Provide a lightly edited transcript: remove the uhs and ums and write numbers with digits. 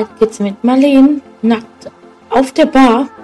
Zeit geht's mit Marleen nackt auf der Bar